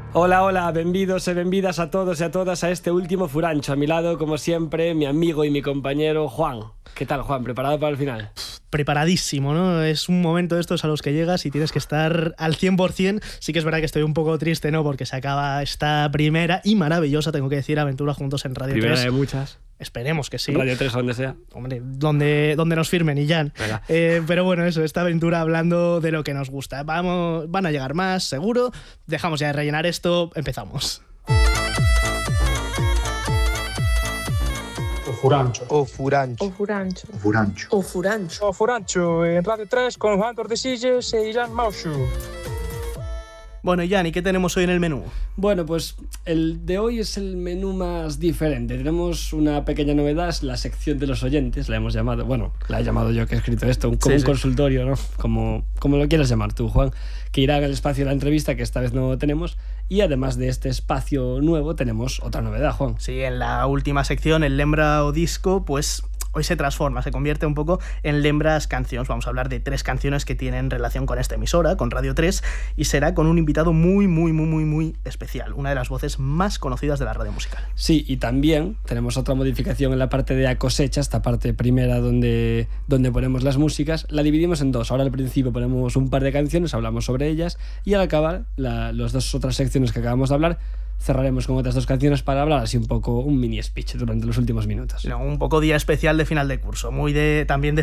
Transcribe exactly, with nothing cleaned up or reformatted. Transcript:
Hola, hola, benvidos e benvidas a todos e a todas a este último furancho. A mi lado, como siempre, mi amigo y mi compañero Juan. ¿Qué tal, Juan? ¿Preparado para el final? Preparadísimo, ¿no? Es un momento de estos a los que llegas y tienes que estar al cien por ciento. Sí que es verdad que estoy un poco triste, ¿no? Porque se acaba esta primera y maravillosa, tengo que decir, aventura juntos en Radio Primera tres. de muchas. Esperemos que sí. Radio tres, donde sea. Hombre, donde, donde nos firmen y ya. Eh, pero bueno, eso, esta aventura hablando de lo que nos gusta. Vamos, van a llegar más, seguro. Dejamos ya de rellenar esto, empezamos. O Furancho. O Furancho. O Furancho. O Furancho. O Furancho. O Furancho en Radio tres con Juan Tordesillas e Ilan Maushu. Bueno, Jan, ¿y qué tenemos hoy en el menú? Bueno, pues el de hoy es el menú más diferente. Tenemos una pequeña novedad, es la sección de los oyentes, la hemos llamado, bueno, la he llamado yo que he escrito esto, como sí, un sí. consultorio, ¿no? Como, como lo quieras llamar tú, Juan, que irá al espacio de la entrevista, que esta vez no tenemos, y además de este espacio nuevo tenemos otra novedad, Juan. Sí, en la última sección, el Lembra o Disco, pues hoy se transforma, se convierte un poco en Lembras Canciones. Vamos a hablar de tres canciones que tienen relación con esta emisora, con Radio tres, y será con un invitado muy, muy, muy, muy, muy especial, una de las voces más conocidas de la radio musical. Sí, y también tenemos otra modificación en la parte de A Cosecha, esta parte primera donde, donde ponemos las músicas, la dividimos en dos. Ahora al principio ponemos un par de canciones, hablamos sobre ellas, y al acabar la, las dos otras secciones que acabamos de hablar, cerraremos con otras dos canciones para hablar así un poco, un mini speech durante los últimos minutos. No, un poco día especial de final de curso, muy de también de